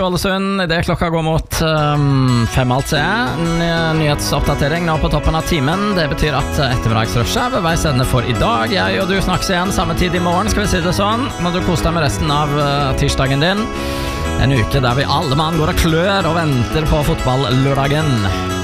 Ålesund. Det klokka går mot 5 alt, ser jeg. Nyhetsoppdatering nå på toppen av timen. Det betyr at ettermiddagsrushet er ved veis ende for i dag. Jeg og du snakkes igjen samme tid i morgen, skal vi si det sånn. Må du kose deg med resten av tirsdagen din. En uke der vi alle mann går og klør og venter på fotball-lørdagen.